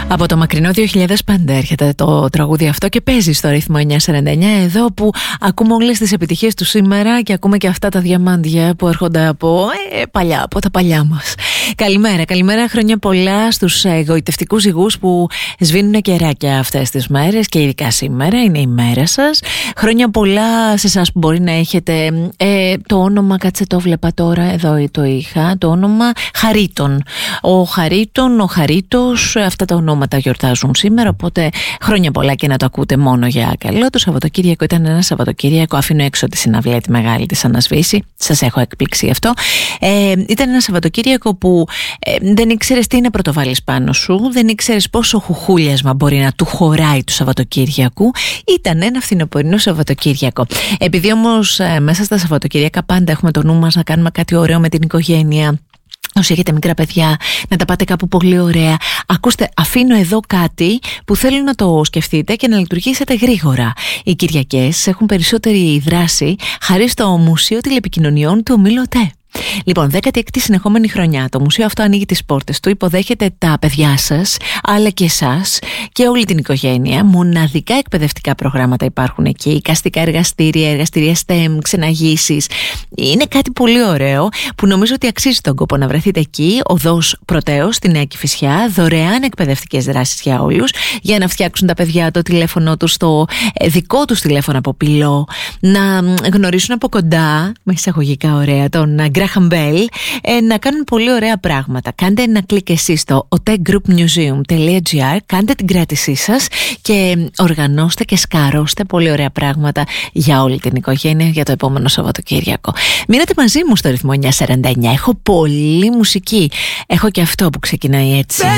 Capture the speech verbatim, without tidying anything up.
Από το μακρινό δύο χιλιάδες πέντε έρχεται το τραγούδι αυτό και παίζει στο ρυθμό εννιακόσια σαράντα εννιά, εδώ που ακούμε όλες τις επιτυχίες του σήμερα και ακούμε και αυτά τα διαμάντια που έρχονται από ε, παλιά, από τα παλιά μας. Καλημέρα, καλημέρα, χρόνια πολλά στους εγωιτευτικούς ζυγούς που σβήνουν κεράκια αυτές τις μέρες και ειδικά σήμερα είναι η μέρα σας. Χρόνια πολλά σε εσάς που μπορεί να έχετε ε, το όνομα, κάτσε το βλέπα τώρα, εδώ το είχα, το όνομα Χαρίτων. Ο Χαρίτων, ο Χαρίτος, αυτά τα ονόματα γιορτάζουν σήμερα, οπότε χρόνια πολλά και να το ακούτε μόνο για καλό. Το Σαββατοκύριακο ήταν ένα Σαββατοκύριακο, αφήνω έξω τη συναυλία τη μεγάλη της Ανασβήση, σας έχω εκπλήξει αυτό. Ε, ήταν ένα Σαββατοκύριακο που ε, δεν ήξερες τι είναι πρωτοβάλεις πάνω σου, δεν ήξερες πόσο χουχούλιασμα μπορεί να του χωράει του Σαββατοκύριακου. Ήταν ένα φθινοπορεινό Σαββατοκύριακο. Επειδή όμως ε, μέσα στα Σαββατοκύριακα πάντα έχουμε το νου μας να κάνουμε κάτι ωραίο με την οικογένεια, όσοι έχετε μικρά παιδιά, να τα πάτε κάπου πολύ ωραία. Ακούστε, αφήνω εδώ κάτι που θέλω να το σκεφτείτε και να λειτουργήσετε γρήγορα. Οι Κυριακές έχουν περισσότερη δράση χάρη στο Μουσείο Τηλεπικοινωνιών του Ομίλου ΟΤΕ. Λοιπόν, δέκατη έκτη συνεχόμενη χρονιά. Το μουσείο αυτό ανοίγει τις πόρτες του, υποδέχεται τα παιδιά σας, αλλά και εσάς και όλη την οικογένεια. Μοναδικά εκπαιδευτικά προγράμματα υπάρχουν εκεί, εικαστικά εργαστήρια, εργαστήρια STEM, ξεναγήσεις. Είναι κάτι πολύ ωραίο που νομίζω ότι αξίζει τον κόπο να βρεθείτε εκεί. Οδός Πρωτέως στη Νέα Κηφισιά, δωρεάν εκπαιδευτικές δράσεις για όλους, για να φτιάξουν τα παιδιά το τηλέφωνο τους, το δικό τους τηλέφωνο από πυλό, να γνωρίσουν από κοντά, με εισαγωγικά ωραία, τον Graham Bell, ε, να κάνουν πολύ ωραία πράγματα. Κάντε ένα κλικ εσείς στο otegroupmuseum τελεία gr, κάντε την κράτησή σας και οργανώστε και σκαρώστε πολύ ωραία πράγματα για όλη την οικογένεια για το επόμενο Σαββατοκύριακο. Μείνετε μαζί μου στο ρυθμό εννιακόσια σαράντα εννιά. Έχω πολύ μουσική. Έχω και αυτό που ξεκινάει έτσι.